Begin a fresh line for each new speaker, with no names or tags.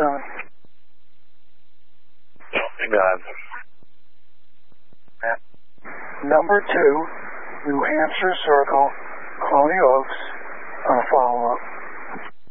son.
God.
Number 2, New Hampshire Circle, Colony Oaks, on a follow-up.